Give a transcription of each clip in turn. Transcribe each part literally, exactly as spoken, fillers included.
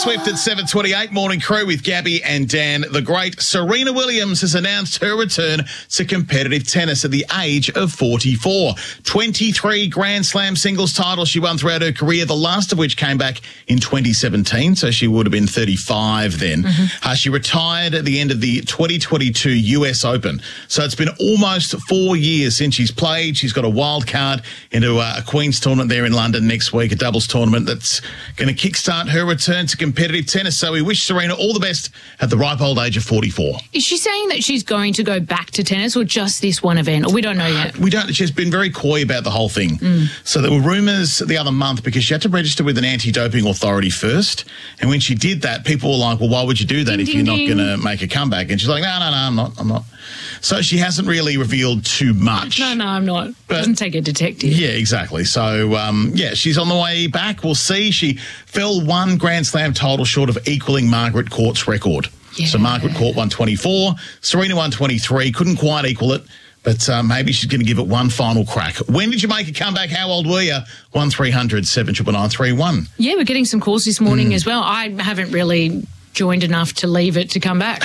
Swift at seven twenty-eight. Morning Crew with Gabby and Dan. The great Serena Williams has announced her return to competitive tennis at the age of forty-four. twenty-three Grand Slam singles titles she won throughout her career, the last of which came back in twenty seventeen, so she would have been thirty-five then. Mm-hmm. Uh, she retired at the end of the twenty twenty-two U S Open. So it's been almost four years since she's played. She's got a wild card into uh, a Queen's tournament there in London next week, a doubles tournament that's going to kickstart her return to competitive tennis. So we wish Serena all the best at the ripe old age of forty-four. Is she saying that she's going to go back to tennis or just this one event? Or we don't know yet. We don't. She's been very coy about the whole thing. Mm. So there were rumours the other month because she had to register with an anti-doping authority first. And when she did that, people were like, well, why would you do that ding, if ding, you're not ding. going to make a comeback? And she's like, no, no, no, I'm not. I'm not. So she hasn't really revealed too much. No, no, I'm not. But, doesn't take a detective. Yeah, exactly. So, um, yeah, she's on the way back. We'll see. She fell one Grand Slam title short of equaling Margaret Court's record. Yeah. So Margaret Court won twenty-four, Serena won twenty-three, couldn't quite equal it, but uh, maybe she's going to give it one final crack. When did you make a comeback? How old were you? one three hundred seven nine nine three one. Yeah, we're getting some calls this morning mm. as well. I haven't really joined enough to leave it to come back.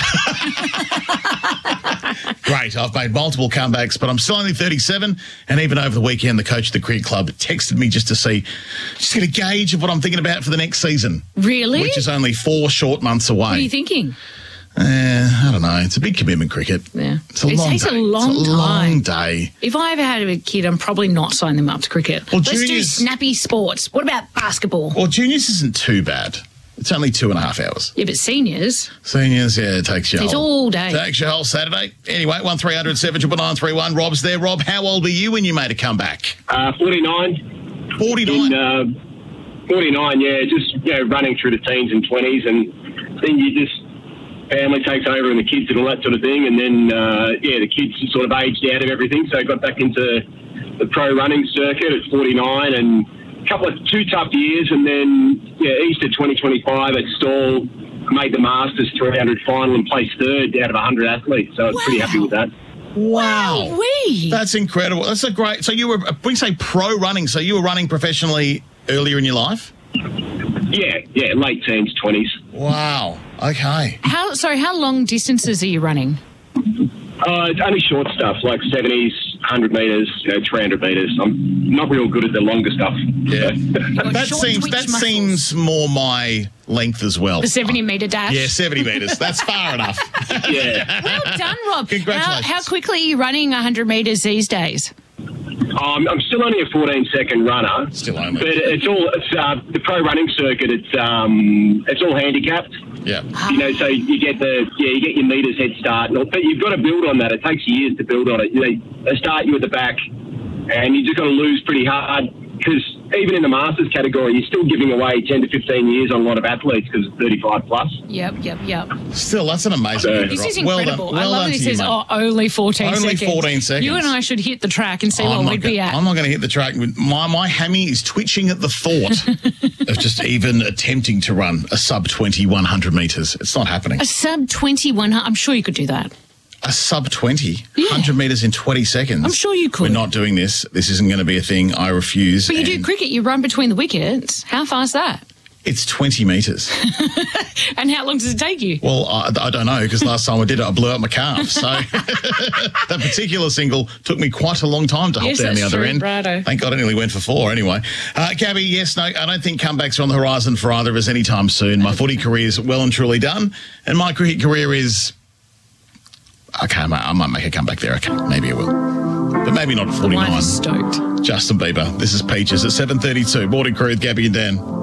Great. I've made multiple comebacks, but I'm still only thirty-seven. And even over the weekend, the coach of the cricket club texted me just to see, just get a gauge of what I'm thinking about for the next season. Really? Which is only four short months away. What are you thinking? Uh, I don't know. It's a big commitment, cricket. Yeah. It's a it long takes day. a long it's a time. long day. If I ever had a kid, I'm probably not signing them up to cricket. Well, Let's juniors- do snappy sports. What about basketball? Well, juniors isn't too bad. It's only two and a half hours. Yeah, but seniors. Seniors, yeah, it takes you It's whole, all day. Takes your whole Saturday. Anyway, one three hundred seven nine nine three one. Rob's there. Rob, how old were you when you made a comeback? Uh, forty-nine. forty-nine? In, uh, forty-nine, yeah, just you know, running through the teens and twenties, and then you just, family takes over and the kids and all that sort of thing, and then, uh, yeah, the kids sort of aged out of everything, so I got back into the pro running circuit at forty-nine, and a couple of two tough years, and then, yeah, Easter twenty twenty-five at Stall, made the Masters three hundred final and placed third out of one hundred athletes, so I was Wow. pretty happy with that. Wow. Wee. That's incredible. That's a great... So you were, when you say pro running, so you were running professionally earlier in your life? Yeah, yeah, late teens, twenties. Wow. Okay. How? Sorry, how long distances are you running? Uh, it's only short stuff, like seventies, one hundred metres, you know, three hundred metres. I'm not real good at the longer stuff. Yeah. got that short seems twitch that muscles. seems more my length as well. The seventy metre dash? Yeah, seventy metres. That's far enough. Yeah. Well done, Rob. Congratulations. How, how quickly are you running one hundred metres these days? Um, I'm still only a fourteen second runner. Still only. But it's all, it's, uh, the pro running circuit, it's um, it's all handicapped. Yeah. You know, so you get the, yeah, you get your metres head start. But you've got to build on that. It takes years to build on it. You know, they start you at the back and you just got to lose pretty hard because even in the Masters category, you're still giving away ten to fifteen years on a lot of athletes because it's thirty-five plus. Yep, yep, yep. Still, that's an amazing... So- record, This is Rob. Well incredible. done. Well I love done that it to you, says mate. oh, only fourteen Only seconds. fourteen seconds. You and I should hit the track and see what I'm not we'd gonna, be at. I'm not going to hit the track. My, my hammy is twitching at the thought of just even attempting to run a sub twenty one hundred metres. It's not happening. A sub twenty-one, I'm sure you could do that. A sub twenty, Yeah. one hundred metres in twenty seconds. I'm sure you could. We're not doing this. This isn't going to be a thing. I refuse. But you do And cricket, you run between the wickets. How far's that? It's twenty metres. And how long does it take you? Well, I, I don't know, because last time I did it, I blew out my calf. So that particular single took me quite a long time to hop Yes, down the that's other true. end. Righto. Thank God I nearly went for four anyway. Uh, Gabby, yes, no, I don't think comebacks are on the horizon for either of us anytime soon. My footy career is well and truly done, and my cricket career is... Okay, I might, I might make a comeback there. Okay, maybe I will. But maybe not at Life forty-nine. is stoked. Justin Bieber. This is Peaches at seven thirty-two. Morning Crew with Gabby and Dan.